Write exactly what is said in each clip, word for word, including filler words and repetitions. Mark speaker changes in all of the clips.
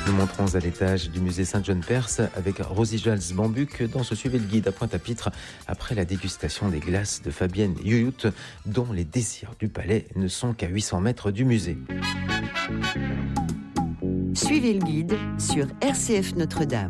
Speaker 1: Nous montrons à l'étage du musée Saint-John-Perse avec Rosie Jals-Bambuc dans ce Suivez le guide à Pointe-à-Pitre après la dégustation des glaces de Fabienne Youyut dont les désirs du palais ne sont qu'à huit cents mètres du musée.
Speaker 2: Suivez le guide sur R C F Notre-Dame.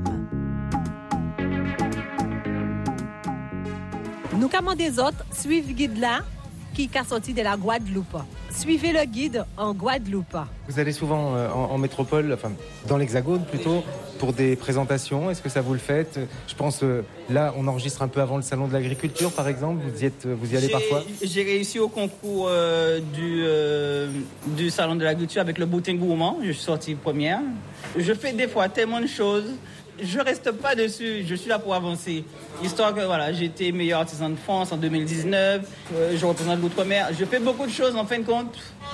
Speaker 3: Nous commandons des autres, suivez le guide là qui est sorti de la Guadeloupe. Suivez le guide en Guadeloupe.
Speaker 4: Vous allez souvent euh, en, en métropole, enfin dans l'Hexagone plutôt, pour des présentations. Est-ce que ça vous le faites ? Je pense euh, là, on enregistre un peu avant le salon de l'agriculture, par exemple. Vous y êtes, vous y allez
Speaker 5: j'ai,
Speaker 4: parfois ?
Speaker 5: J'ai réussi au concours euh, du euh, du salon de l'agriculture avec le boutin gourmand. Je suis sortie première. Je fais des fois tellement de choses. Je reste pas dessus, je suis là pour avancer. Histoire que voilà, j'ai été meilleur artisan de France en deux mille dix-neuf, euh, je représente l'outre-mer. Je fais beaucoup de choses, en fin de compte,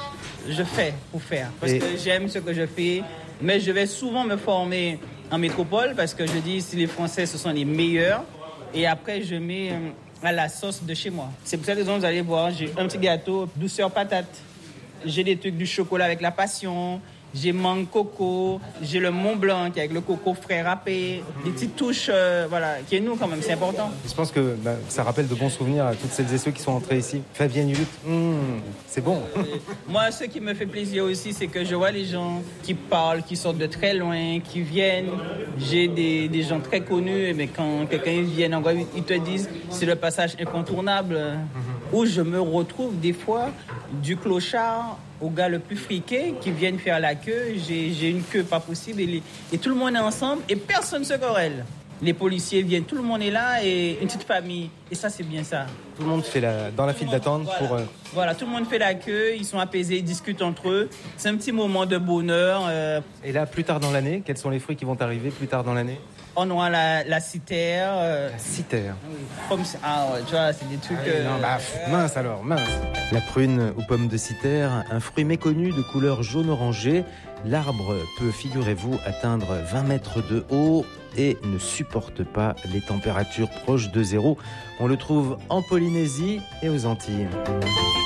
Speaker 5: je fais pour faire. Parce Et... que j'aime ce que je fais, mais je vais souvent me former en métropole parce que je dis si les Français, ce sont les meilleurs. Et après, je mets euh, à la sauce de chez moi. C'est pour cette raison que vous allez voir, j'ai un petit gâteau, douceur patate. J'ai des trucs du chocolat avec la passion. J'ai mangue coco, j'ai le Mont Blanc qui est avec le coco frais râpé, des petites touches, euh, voilà, qui est nous quand même, c'est important.
Speaker 4: Je pense que bah, ça rappelle de bons souvenirs à toutes celles et ceux qui sont entrés ici. Fabienne Youyut, mmh, c'est bon.
Speaker 5: Moi, ce qui me fait plaisir aussi, c'est que je vois les gens qui parlent, qui sortent de très loin, qui viennent. J'ai des, des gens très connus, mais quand quelqu'un vient en Guadeloupe, ils te disent c'est le passage incontournable, mmh. où je me retrouve des fois du clochard au gars le plus friqué qui viennent faire la queue. J'ai, j'ai une queue pas possible et, les, et tout le monde est ensemble et personne ne se querelle. Les policiers viennent, tout le monde est là et une petite famille. Et ça, c'est bien ça.
Speaker 4: Tout le monde fait la, dans la file d'attente
Speaker 5: voilà,
Speaker 4: pour... Euh...
Speaker 5: Voilà, tout le monde fait la queue, ils sont apaisés, ils discutent entre eux. C'est un petit moment de bonheur. Euh...
Speaker 4: Et là, plus tard dans l'année, quels sont les fruits qui vont arriver plus tard dans l'année ?
Speaker 5: On aura la, la citère. Euh...
Speaker 4: La citère.
Speaker 5: Oui. Comme ça. Ah ouais, tu vois, c'est des trucs...
Speaker 4: Ah oui, non, bah, euh... mince alors, mince.
Speaker 1: La prune ou pomme de citère, un fruit méconnu de couleur jaune-orangé. L'arbre peut, figurez-vous, atteindre vingt mètres de haut et ne supporte pas les températures proches de zéro. On le trouve en Polynésie et aux Antilles.